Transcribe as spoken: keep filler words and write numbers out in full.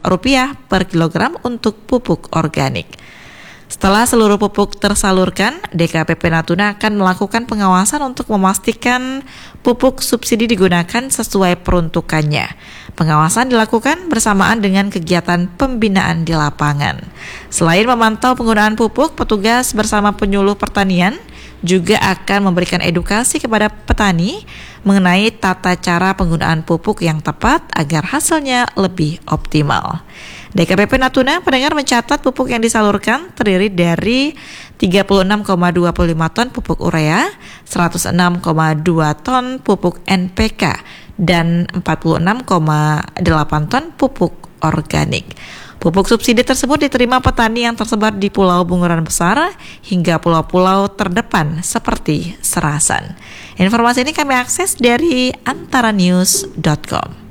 rupiah per kilogram untuk pupuk organik. Setelah seluruh pupuk tersalurkan, D K P P Natuna akan melakukan pengawasan untuk memastikan pupuk subsidi digunakan sesuai peruntukannya. Pengawasan dilakukan bersamaan dengan kegiatan pembinaan di lapangan. Selain memantau penggunaan pupuk, petugas bersama penyuluh pertanian juga akan memberikan edukasi kepada petani mengenai tata cara penggunaan pupuk yang tepat agar hasilnya lebih optimal. D K P P Natuna pendengar mencatat pupuk yang disalurkan terdiri dari tiga puluh enam koma dua lima ton pupuk urea, seratus enam koma dua ton pupuk N P K, dan empat puluh enam koma delapan ton pupuk organik. Pupuk subsidi tersebut diterima petani yang tersebar di Pulau Bunguran Besar hingga pulau-pulau terdepan seperti Serasan. Informasi ini kami akses dari antara news dot com.